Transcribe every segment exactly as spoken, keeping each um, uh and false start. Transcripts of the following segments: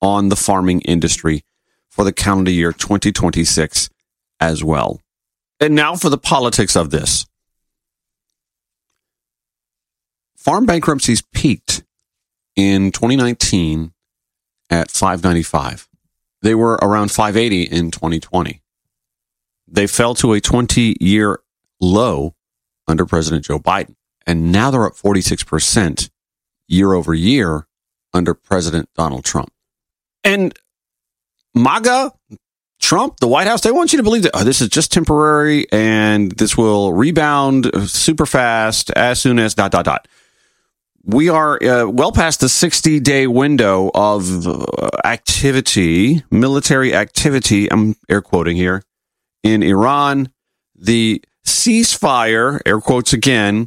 on the farming industry for the calendar year twenty twenty-six as well. And now for the politics of this. Farm bankruptcies peaked in twenty nineteen at five ninety-five. They were around five eighty in twenty twenty. They fell to a twenty-year low under President Joe Biden. And now they're up forty-six percent year over year under President Donald Trump. And MAGA, Trump, the White House, they want you to believe that oh, this is just temporary and this will rebound super fast as soon as dot, dot, dot. We are uh, well past the sixty-day window of uh, activity, military activity, I'm air quoting here, in Iran. The ceasefire, air quotes again,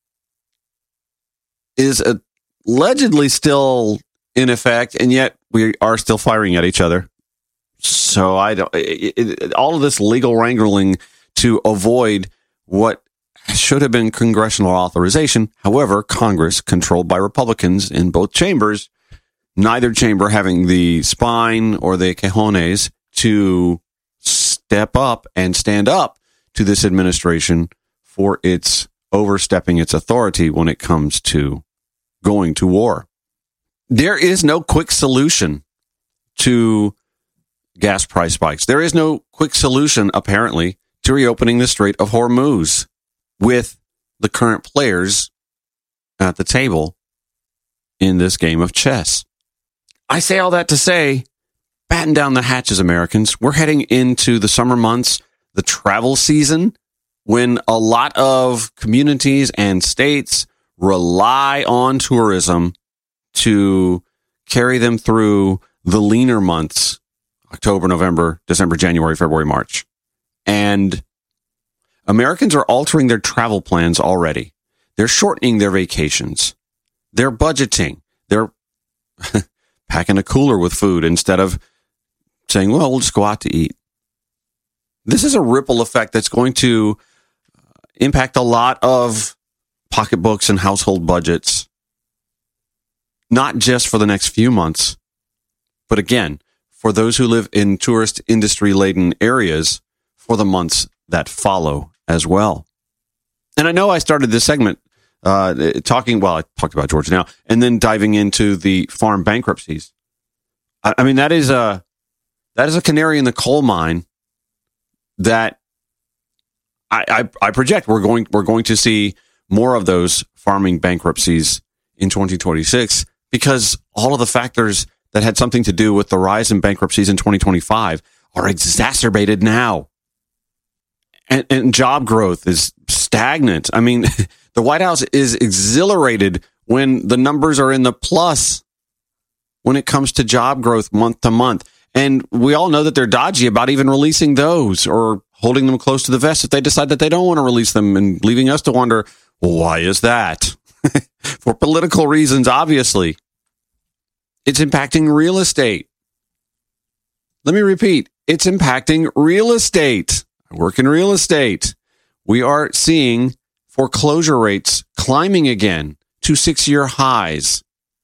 is allegedly still in effect, and yet we are still firing at each other. So I don't. It, it, all of this legal wrangling to avoid what should have been congressional authorization. However, Congress, controlled by Republicans in both chambers, neither chamber having the spine or the cojones to step up and stand up to this administration for its overstepping its authority when it comes to going to war. There is no quick solution to gas price spikes. There is no quick solution, apparently, to reopening the Strait of Hormuz with the current players at the table in this game of chess. I say all that to say, batten down the hatches, Americans. We're heading into the summer months, the travel season, when a lot of communities and states rely on tourism to carry them through the leaner months, October, November, December, January, February, March. And Americans are altering their travel plans already. They're shortening their vacations. They're budgeting. They're packing a cooler with food instead of saying, well, we'll just go out to eat. This is a ripple effect that's going to impact a lot of pocketbooks and household budgets, not just for the next few months, but again, for those who live in tourist industry-laden areas for the months that follow as well. And I know I started this segment uh, talking, well, I talked about Georgia now, and then diving into the farm bankruptcies. I, I mean, that is a that is a canary in the coal mine that I, I, I project we're going we're going to see more of those farming bankruptcies in twenty twenty-six because all of the factors that had something to do with the rise in bankruptcies in twenty twenty-five are exacerbated now. And, and job growth is stagnant. I mean, the White House is exhilarated when the numbers are in the plus when it comes to job growth month to month. And we all know that they're dodgy about even releasing those or holding them close to the vest if they decide that they don't want to release them and leaving us to wonder, well, why is that? For political reasons, obviously. It's impacting real estate. Let me repeat. It's impacting real estate. I work in real estate. We are seeing foreclosure rates climbing again to six-year highs.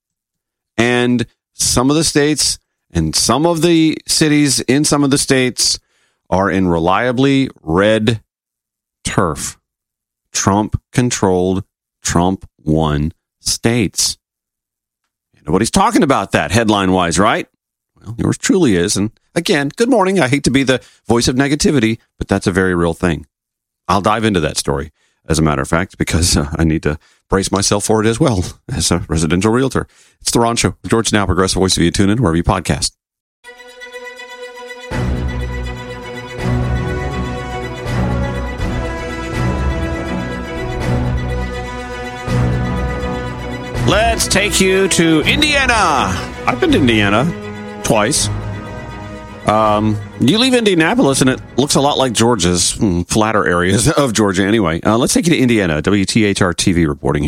And some of the states and some of the cities in some of the states are in reliably red turf. Trump-controlled, Trump-won states. Nobody's talking about that headline-wise, right? Well, yours truly is. And again, good morning. I hate to be the voice of negativity, but that's a very real thing. I'll dive into that story, as a matter of fact, because uh, I need to brace myself for it as well as a residential realtor. It's The Ron Show. George Now, Progressive Voice of you. Tune in wherever you podcast. Let's take you to Indiana. I've been to Indiana twice. Um, you leave Indianapolis and it looks a lot like Georgia's, hmm, flatter areas of Georgia anyway. Uh, let's take you to Indiana. W T H R T V reporting here.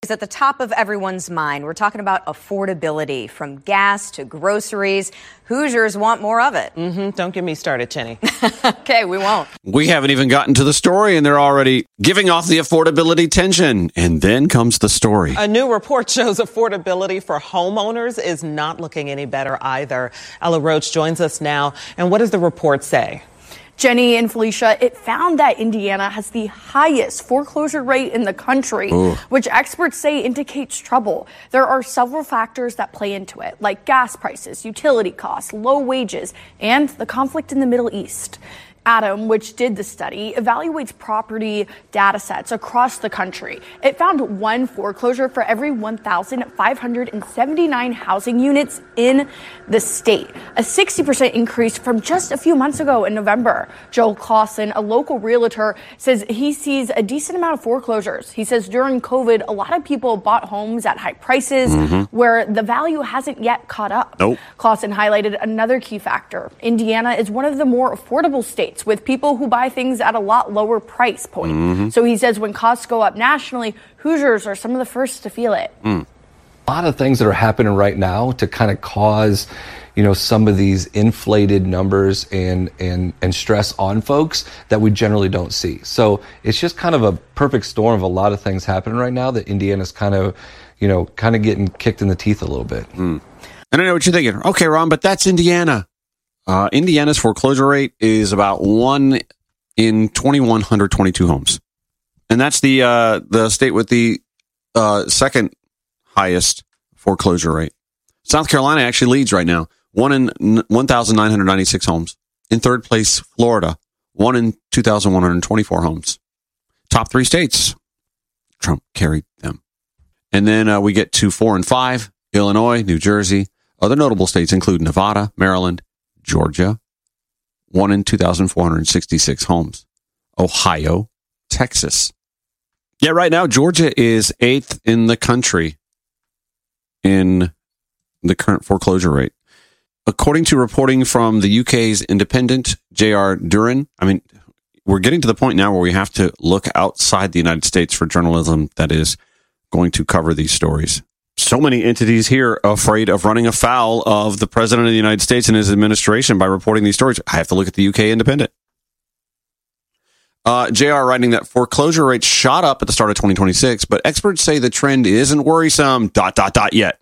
Is at the top of everyone's mind. We're talking about affordability, from gas to groceries. Hoosiers want more of it. Mm-hmm. Don't get me started, Chenny. Okay, we won't. We haven't even gotten to the story, and they're already giving off the affordability tension. And then comes the story. A new report shows affordability for homeowners is not looking any better either. Ella Roach joins us now. And what does the report say? Jenny and Felicia, it found that Indiana has the highest foreclosure rate in the country, Ooh. which experts say indicates trouble. There are several factors that play into it, like gas prices, utility costs, low wages, and the conflict in the Middle East. Adam, which did the study, evaluates property data sets across the country. It found one foreclosure for every one thousand five hundred seventy-nine housing units in the state, a sixty percent increase from just a few months ago in November. Joel Clausen, a local realtor, says he sees a decent amount of foreclosures. He says during COVID, a lot of people bought homes at high prices mm-hmm. where the value hasn't yet caught up. Nope. Clausen highlighted another key factor. Indiana is one of the more affordable states, with people who buy things at a lot lower price point. Mm-hmm. So he says when costs go up nationally, Hoosiers are some of the first to feel it. Mm. A lot of things that are happening right now to kind of cause, you know, some of these inflated numbers and, and, and stress on folks that we generally don't see. So it's just kind of a perfect storm of a lot of things happening right now that Indiana's kind of, you know, kind of getting kicked in the teeth a little bit. Mm. And I know what you're thinking. Okay, Ron, but that's Indiana. Uh, Indiana's foreclosure rate is about one in two thousand one hundred twenty-two homes. And that's the uh, the state with the uh, second highest foreclosure rate. South Carolina actually leads right now, one in one thousand nine hundred ninety-six homes. In third place, Florida, one in two thousand one hundred twenty-four homes. Top three states, Trump carried them. And then uh, we get to four and five, Illinois, New Jersey. Other notable states include Nevada, Maryland, Georgia, one in two thousand four hundred sixty-six homes. Ohio, Texas. Yeah, right now, Georgia is eighth in the country in the current foreclosure rate. According to reporting from the U K's Independent, J R Duran, I mean, we're getting to the point now where we have to look outside the United States for journalism that is going to cover these stories. So many entities here afraid of running afoul of the President of the United States and his administration by reporting these stories. I have to look at the U K Independent. Uh, J R writing that foreclosure rates shot up at the start of twenty twenty-six, but experts say the trend isn't worrisome, dot, dot, dot, yet.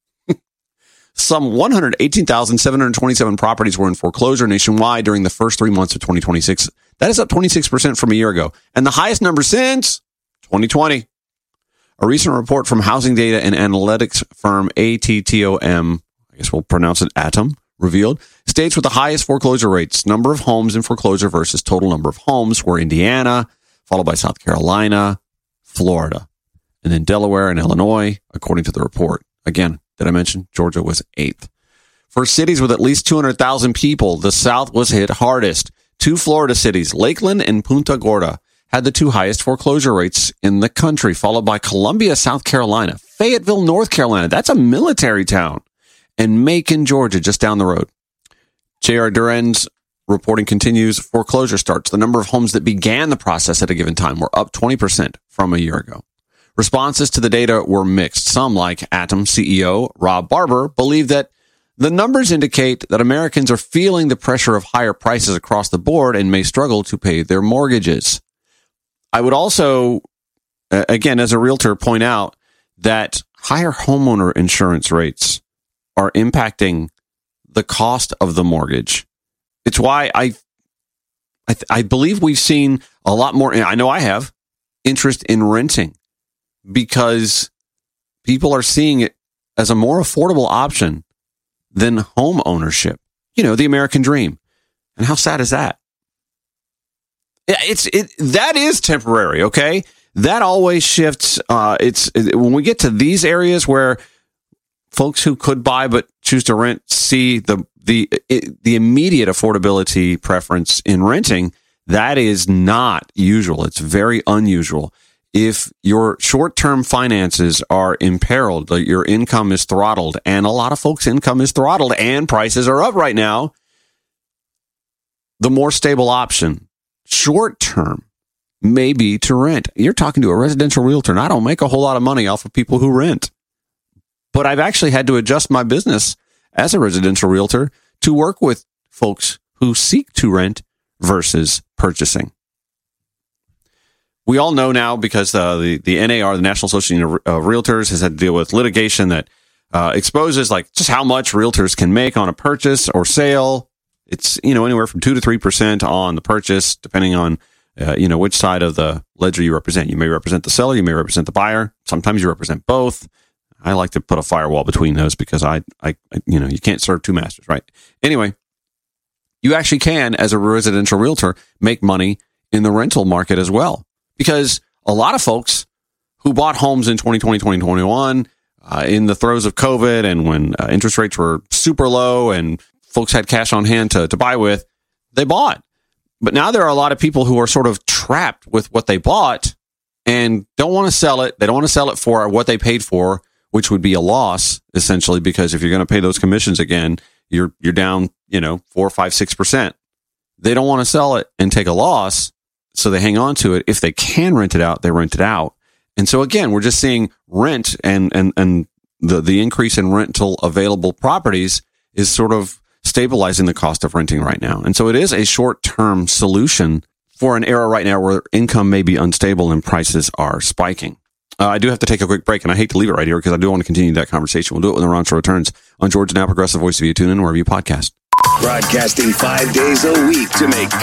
Some one hundred eighteen thousand seven hundred twenty-seven properties were in foreclosure nationwide during the first three months of twenty twenty-six. That is up twenty-six percent from a year ago, and the highest number since twenty twenty. A recent report from housing data and analytics firm A T T O M, I guess we'll pronounce it Atom, revealed states with the highest foreclosure rates, number of homes in foreclosure versus total number of homes, were Indiana, followed by South Carolina, Florida, and then Delaware and Illinois, according to the report. Again, did I mention Georgia was eighth? For cities with at least two hundred thousand people, the South was hit hardest. Two Florida cities, Lakeland and Punta Gorda, had the two highest foreclosure rates in the country, followed by Columbia, South Carolina, Fayetteville, North Carolina. That's a military town. And Macon, Georgia, just down the road. J R Duran's reporting continues. Foreclosure starts. The number of homes that began the process at a given time were up twenty percent from a year ago. Responses to the data were mixed. Some, like Atom C E O Rob Barber, believe that the numbers indicate that Americans are feeling the pressure of higher prices across the board and may struggle to pay their mortgages. I would also, again, as a realtor, point out that higher homeowner insurance rates are impacting the cost of the mortgage. It's why I, I, I believe we've seen a lot more, I know I have, interest in renting because people are seeing it as a more affordable option than home ownership. You know, the American dream. And how sad is that? It's it that is temporary, okay? That always shifts. Uh, it's it, when we get to these areas where folks who could buy but choose to rent see the the it, the immediate affordability preference in renting. That is not usual. It's very unusual. If your short-term finances are imperiled, your income is throttled, and a lot of folks' income is throttled, and prices are up right now, the more stable option, short term, maybe to rent. You're talking to a residential realtor, and I don't make a whole lot of money off of people who rent. But I've actually had to adjust my business as a residential realtor to work with folks who seek to rent versus purchasing. We all know now, because uh, the, the N A R, the National Association of Realtors, has had to deal with litigation that uh, exposes like just how much realtors can make on a purchase or sale. It's, you know, anywhere from two to three percent on the purchase, depending on, uh, you know, which side of the ledger you represent. You may represent the seller, you may represent the buyer. Sometimes you represent both. I like to put a firewall between those because I, I, you know, you can't serve two masters, right? Anyway, you actually can, as a residential realtor, make money in the rental market as well. Because a lot of folks who bought homes in twenty twenty, twenty twenty-one, uh, in the throes of COVID and when uh, interest rates were super low and folks had cash on hand to, to buy with, they bought. But now there are a lot of people who are sort of trapped with what they bought and don't want to sell it. They don't want to sell it for what they paid for, which would be a loss, essentially, because if you're going to pay those commissions again, you're you're down, you know, four, five, six percent. They don't want to sell it and take a loss, so they hang on to it. If they can rent it out, they rent it out. And so again, we're just seeing rent and and and the the increase in rental available properties is sort of stabilizing the cost of renting right now. And so it is a short-term solution for an era right now where income may be unstable and prices are spiking. Uh, I do have to take a quick break, and I hate to leave it right here because I do want to continue that conversation. We'll do it when the Ron Show returns on Georgia Now Progressive Voice of you. Tune in wherever you podcast. Broadcasting five days a week to make